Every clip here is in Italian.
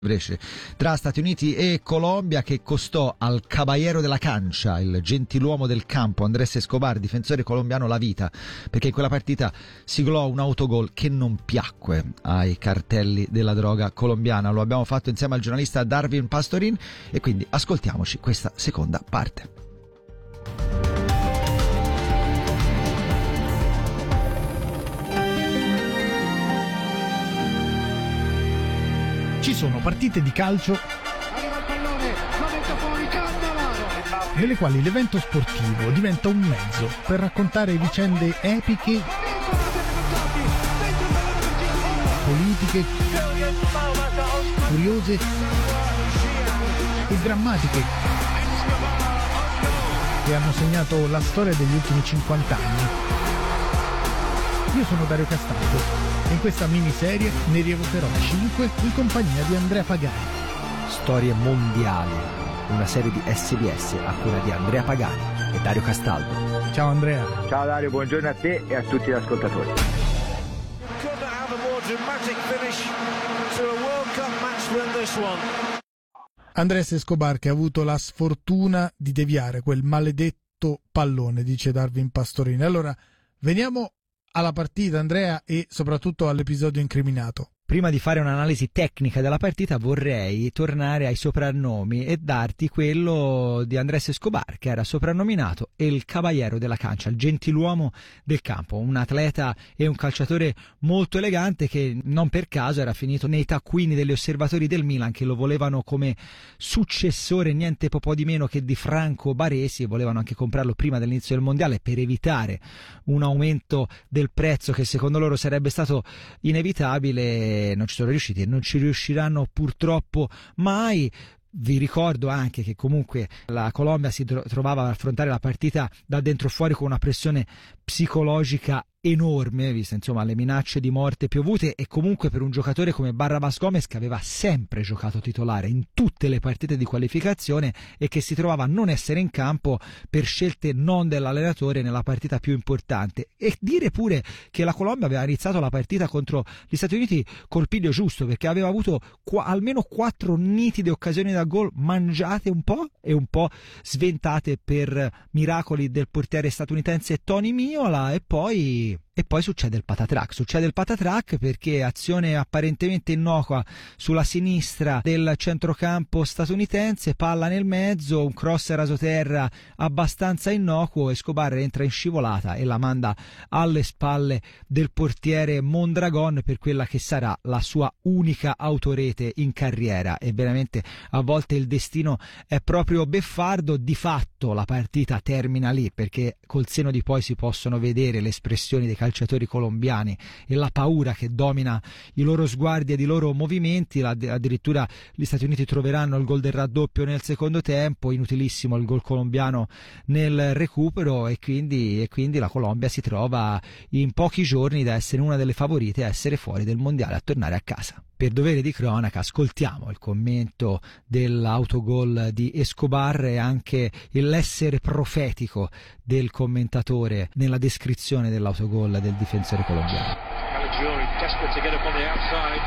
tra Stati Uniti e Colombia, che costò al caballero della cancha, il gentiluomo del campo Andrés Escobar, difensore colombiano, la vita, perché in quella partita siglò un autogol che non piacque ai cartelli della droga colombiana. Lo abbiamo fatto insieme al giornalista Darwin Pastorin e quindi ascoltiamoci questa seconda parte. Ci sono partite di calcio nelle quali l'evento sportivo diventa un mezzo per raccontare vicende epiche, politiche, curiose e drammatiche che hanno segnato la storia degli ultimi 50 anni. Io sono Dario Castaldo e in questa miniserie ne rievocherò 5 in compagnia di Andrea Pagani. Storie mondiali, una serie di SBS a cura di Andrea Pagani e Dario Castaldo. Ciao Andrea. Ciao Dario, buongiorno a te e a tutti gli ascoltatori. Andrés Escobar, che ha avuto la sfortuna di deviare quel maledetto pallone, dice Darwin Pastorini. Allora, veniamo alla partita, Andrea, e soprattutto all'episodio incriminato. Prima di fare un'analisi tecnica della partita vorrei tornare ai soprannomi e darti quello di Andrés Escobar, che era soprannominato El Caballero della Cancha, il gentiluomo del campo, un atleta e un calciatore molto elegante che non per caso era finito nei taccuini degli osservatori del Milan, che lo volevano come successore niente po' di meno che di Franco Baresi, e volevano anche comprarlo prima dell'inizio del mondiale per evitare un aumento del prezzo che secondo loro sarebbe stato inevitabile. Non ci sono riusciti e non ci riusciranno purtroppo mai. Vi ricordo anche che comunque la Colombia si trovava ad affrontare la partita da dentro fuori con una pressione psicologica enorme, viste insomma le minacce di morte piovute, e comunque per un giocatore come Barrabás Gómez, che aveva sempre giocato titolare in tutte le partite di qualificazione e che si trovava a non essere in campo per scelte non dell'allenatore nella partita più importante. E dire pure che la Colombia aveva iniziato la partita contro gli Stati Uniti col piglio giusto, perché aveva avuto almeno 4 nitide occasioni da gol mangiate un po' e un po' sventate per miracoli del portiere statunitense Tony Miola. E poi succede il patatrac perché azione apparentemente innocua sulla sinistra del centrocampo statunitense, palla nel mezzo, un cross rasoterra abbastanza innocuo, Escobar entra in scivolata e la manda alle spalle del portiere Mondragon per quella che sarà la sua unica autorete in carriera. E veramente a volte il destino è proprio beffardo. Di fatto la partita termina lì, perché col seno di poi si possono vedere le espressioni dei calciatori colombiani e la paura che domina i loro sguardi ed i loro movimenti. Addirittura gli Stati Uniti troveranno il gol del raddoppio nel secondo tempo, inutilissimo il gol colombiano nel recupero, e quindi la Colombia si trova in pochi giorni da essere una delle favorite a essere fuori del mondiale, a tornare a casa. Per dovere di cronaca ascoltiamo il commento dell'autogol di Escobar e anche l'essere profetico del commentatore nella descrizione dell'autogol del difensore colombiano. Caligiuri desperate to get up on the outside.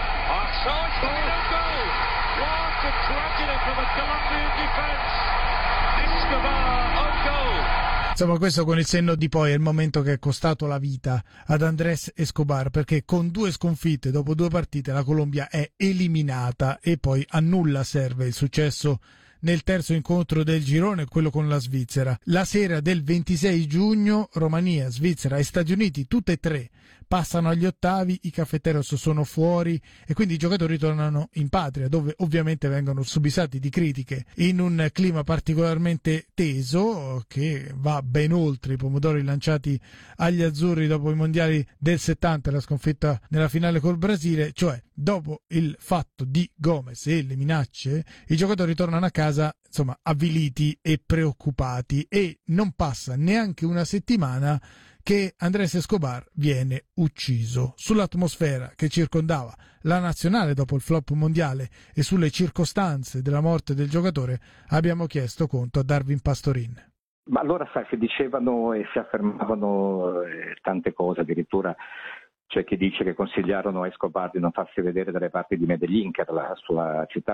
What a tragedy for the Colombian defense. Escobar on goal. Insomma, questo con il senno di poi è il momento che è costato la vita ad Andrés Escobar, perché con 2 sconfitte dopo 2 partite la Colombia è eliminata e poi a nulla serve il successo nel terzo incontro del girone, quello con la Svizzera. La sera del 26 giugno Romania, Svizzera e Stati Uniti, tutte e 3, passano agli ottavi, i Cafeteros sono fuori e quindi i giocatori tornano in patria, dove ovviamente vengono subissati di critiche in un clima particolarmente teso che va ben oltre i pomodori lanciati agli azzurri dopo i mondiali del 70 e la sconfitta nella finale col Brasile. Cioè, dopo il fatto di Gómez e le minacce, i giocatori tornano a casa insomma avviliti e preoccupati, e non passa neanche una settimana che Andrés Escobar viene ucciso. Sull'atmosfera che circondava la nazionale dopo il flop mondiale e sulle circostanze della morte del giocatore abbiamo chiesto conto a Darwin Pastorin. Ma allora sai, si dicevano e si affermavano tante cose, addirittura C'è chi dice che consigliarono a Escobar di non farsi vedere dalle parti di Medellin, che era la sua città